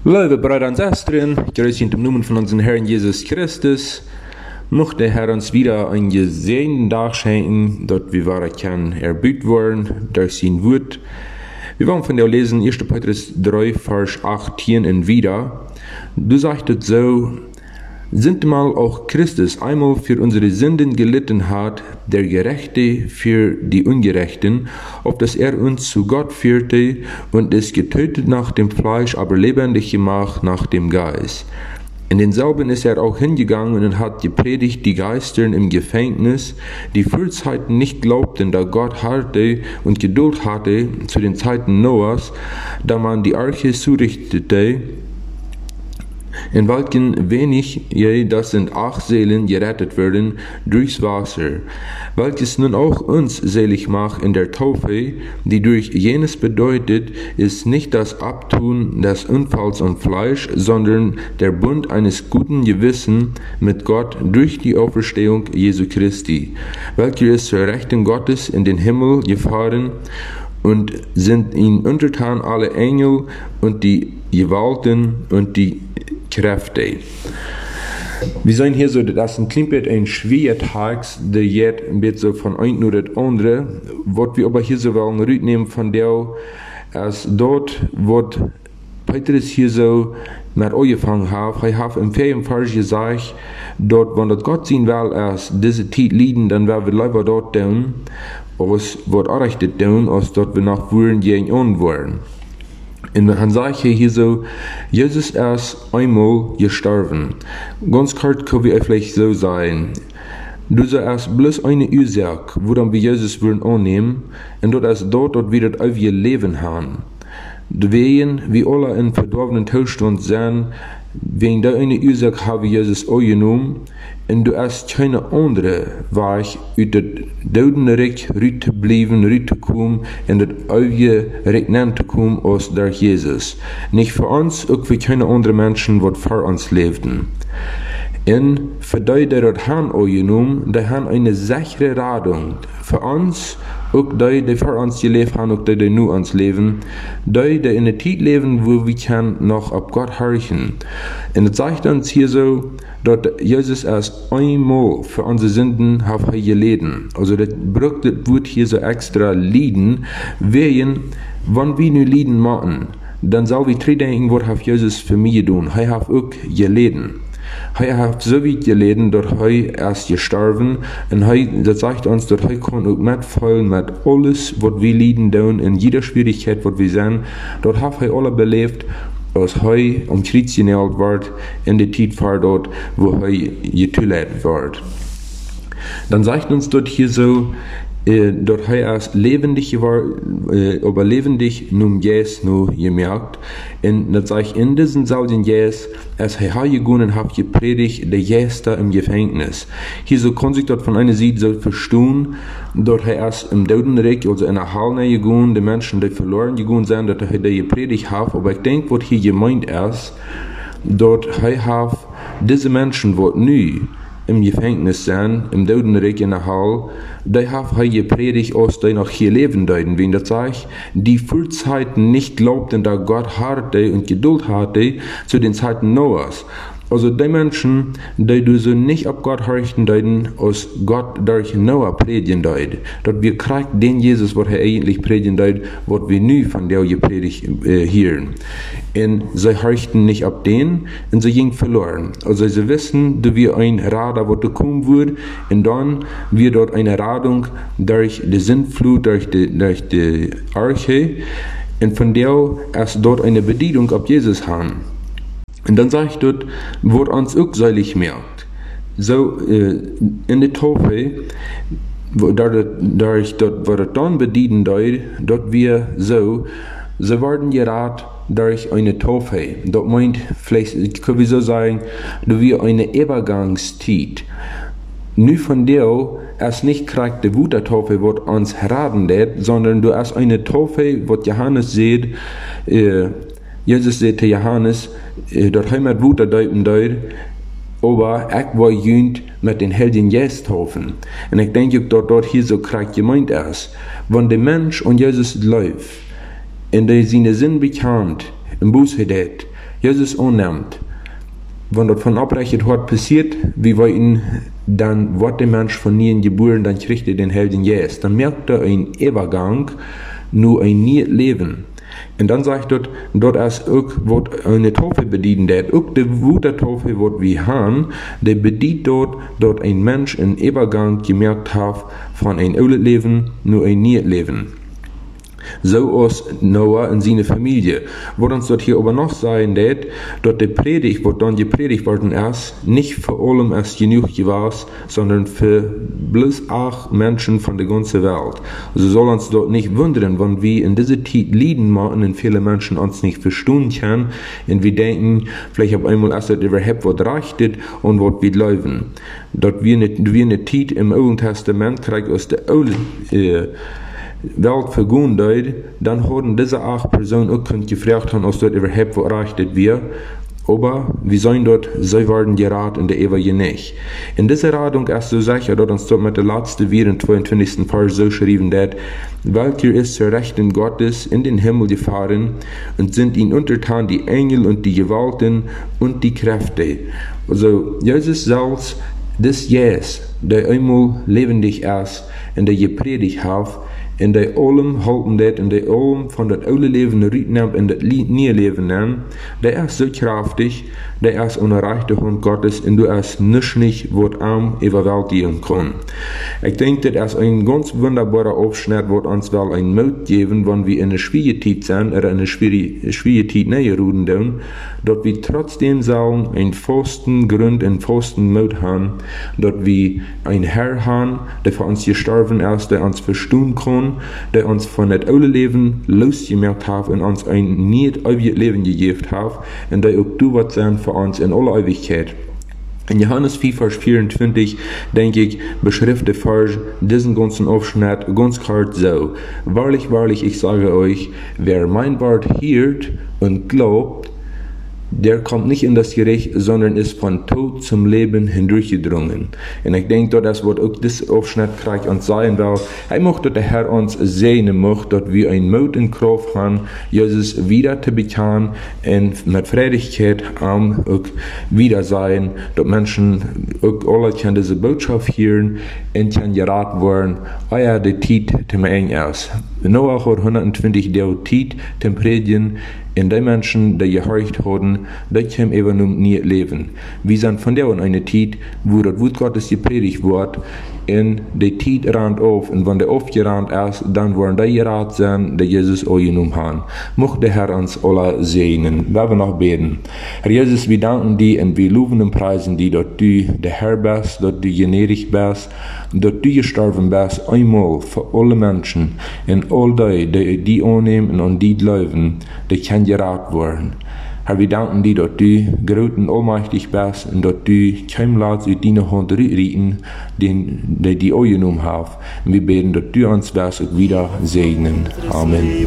Liebe Brüder und Schwestern, grüß in dem Namen von unserem Herrn Jesus Christus. Möchte der Herr uns wieder einen gesegneten Tag schenken, dort wir wahr kann erbüht worden durch sein Wort. Wir wollen von der lesen 1. Petrus 3, Vers 18 und wieder. Du sagtest so, sintemal auch Christus einmal für unsere Sünden gelitten hat, der Gerechte für die Ungerechten, auf dass er uns zu Gott führte und ist getötet nach dem Fleisch, aber lebendig gemacht nach dem Geist. In denselben ist er auch hingegangen und hat gepredigt die Geistern im Gefängnis, die für Zeiten nicht glaubten, da Gott harrte und Geduld hatte zu den Zeiten Noahs, da man die Arche zurichtete, in welchen wenig, das sind 8 Seelen, gerettet werden durchs Wasser, welches nun auch uns selig macht in der Taufe, die durch jenes bedeutet, ist nicht das Abtun des Unfalls am Fleisch, sondern der Bund eines guten Gewissens mit Gott durch die Auferstehung Jesu Christi, welcher ist zur Rechten Gottes in den Himmel gefahren, und sind ihm untertan alle Engel und die Gewalten und die Kräfte. Wir sehen hier so, dass ein klein bisschen ein schwieriger Tag, der jetzt ein bisschen so von einem oder das andere, was wir aber hier so wollen, rücknehmen von der, als dort, was Petrus hier so mit angefangen hat, er hat im 4. Vers gesagt, dort, wenn das Gott sehen will, als diese Zeit liegen, dann werden wir lieber dort tun, als was errichtet tun, als dort wir nach Wuren gehen wollen. Und dann sage ich hier so, Jesus ist einmal gestorben. Ganz kurz können wir vielleicht so sagen, du sagst bloß eine Ursache, woran wir Jesus wollen annehmen, und dort ist dort wir das ewige Leben haben. Deswegen, wie alle in verdorbenen Zustand sind, wegen der eine Ursache haben wir Jesus angenommen, und du hast keine andere Weg, aus dem Totenreich rauszukommen, und das ewige Reich zu kommen, als durch Jesus. Nicht für uns, auch für keine anderen Menschen, die vor uns lebten. Und für die, die das haben angenommen, die haben eine sichere Radung. Für uns, auch die vor uns gelebt haben, auch die nur uns leben, die in der Zeit leben, wo wir noch auf Gott horchen. Und es sagt uns hier so, dass Jesus erst einmal für unsere Sünden hat gelitten. Also das wird hier so extra leiden, wenn wir nur leiden machen, dann soll wir denken, was hat Jesus für mich getan. Er hat auch gelitten. Er hat so weit gelitten, dass er erst gestorben und das sagt uns, dass er kann auch mitfallen mit alles, was wir leiden tun, in jeder Schwierigkeit, was wir sind, dort hat er alle belebt, als er am Kreuz genäht wird, in der Zeit war dort, wo er getötet wird. Dann sagt uns dort hier so, dort er erst lebendig war, aber lebendig nun jetzt nur gemerkt. Und das sagt in diesen selben jetzt, als er gegangen hat gepredigt, der jetzt da im Gefängnis. Hier so kann sich dort von einer Seite so verstehen, dort er erst im Totenreich, also in der Halle gegangen, die Menschen, die verloren gegangen sind, dass er gepredigt hat. Aber ich denke, was hier gemeint ist, dort er hat diese Menschen, die neu im Gefängnis sind, im Totenreich in der Halle, die haben gepredigt, als die noch hier leben deuten, wie das sagt, die für Zeiten nicht glaubten, dass Gott harrte und Geduld hatte zu den Zeiten Noahs. Also die Menschen, die du so nicht auf Gott horchten deuten, als Gott durch Noah predigen deut, dass wir kriegen den Jesus, was er eigentlich predigen deut, was wir nu von der gepredigt hören. Und sie horchten nicht auf den, und sie gingen verloren. Also sie wissen, dass wir ein Radar, was kommen wird, und dann wird dort eine Radung durch die Sintflut, durch die Arche, und von der erst dort eine Bedienung auf Jesus haben. Und dann sage ich dort, wird uns auch selig merkt. So, in der Taufe, dadurch dort, wo das dann bedienen dort wir so, sie werden geraten durch eine Taufe. Das meint, vielleicht können wir so sagen, dass wir eine Übergangszeit. Nur von der, es nicht kriegt die Wutertaufe, was uns raten wird, sondern du hast eine Taufe, was Johannes sieht, Jesus sagte Johannes, dort haben wir Wuter deuten deut, aber ich war jüngst mit den Helden Jesus taufen. Und ich denke, dort hier so kriegt gemeint ist, wenn der Mensch und Jesus läuft, und der seine Sinn bekannt, im Buße hat, Jesus annimmt. Wenn das von abrechnet hat passiert, wie wir ihn dann, was der Mensch von nie geboren, dann kriegt er den Helden Jesus. Dann merkt er einen Übergang, nur ein neues Leben. Und dann sagt er, dort ist auch, was eine Taufe bedient, auch die gute Taufe, was wir haben, der bedient dort ein Mensch einen Übergang gemerkt hat von ein altes Leben, nur ein neues Leben. So aus Noah und seine Familie. Wo uns dort hier aber noch sein wird, dort die Predigt, wo dann gepredigt worden ist, nicht für allem erst genug gewesen, sondern für bloß 8 Menschen von der ganzen Welt. Also soll uns dort nicht wundern, wenn wir in dieser Zeit leiden machen und viele Menschen uns nicht verstehen können und wir denken, vielleicht auf einmal erst überhaupt was reichtet und was wir laufen. Dort wir eine Zeit im Alten Testament kriegt aus der Welt vergönnt, dann haben diese 8 Personen auch gefragt, ob dort überhaupt was erreicht wird. Aber wir sollen dort, sie werden geraten in der ewige nicht. In dieser Radung ist so sicher, dass uns dort mit der letzten Vers im 22. Vers so geschrieben wird, welcher ist zur Rechten Gottes in den Himmel gefahren und sind ihnen untertan die Engel und die Gewalten und die Kräfte. Also, Jesus selbst, das Jesus, der einmal lebendig ist und der gepredigt hat, in der allem halten det, in der allem von das alte Leben rütnimmt in das neue Leben nehmen, der ist so kraftig, der ist unerreichte Hand Gottes und du ist nicht, was arm überwältigen kann. Ich denke, das ist ein ganz wunderbarer Aufschnitt, wird uns wel ein Mut geben, wenn wir in einer schwierigen Zeit sind, oder in einer schwierigen Zeit näher ruden tun, dass wir trotzdem sagen, einen festen Grund, einen festen Mut haben, dass wir einen Herr haben, der für uns gestorben ist, der uns verstehen kann, der uns von das alte Leben losgemerkt hat und uns ein nicht ewiges Leben gegeben hat und der auch du was sein für uns in aller Ewigkeit. In Johannes 4, Vers 24, denke ich, beschreibt der Vers diesen ganzen Aufschnitt ganz klar so. Wahrlich, wahrlich, ich sage euch, wer mein Wort hört und glaubt, der kommt nicht in das Gericht, sondern ist von Tod zum Leben hindurchgedrungen. Und ich denke, das wird auch das Aufschnitt kriegt uns sein, weil ich möchte der Herr uns segnen möchte, dass wir ein Mut in Kraft haben, Jesus wieder zu bekennen und mit Freudigkeit auch wieder sein, dass Menschen auch alle können diese Botschaft hören und können geraten werden, ja, die Zeit zu eng ist. Noah hat 120 Jahre Zeit zu predigen, und die Menschen, die gehorcht haben, die können eben nie leben. Wir sind von der an eine Zeit, wo das Wort Gottes gepredigt wird, und die Zeit rannt auf, und wenn der aufgerannt ist, dann werden die geraten sein, die Jesus angenommen haben. Möge der Herr uns alle segnen. Wir werden noch beten. Herr Jesus, wir danken dir und wir loben und preisen dir, dass du der Herr bist, dass du gnädig bist, dass du gestorben bist, einmal für alle Menschen, und all die annehmen und an die glauben, die können geraten werden. Herr, wir danken dir, dass du groß und allmächtig bist und dass du kein Latz aus deiner Hand rieten, die angenommen haben. Und wir beten, dass du uns das wieder segnen. Amen.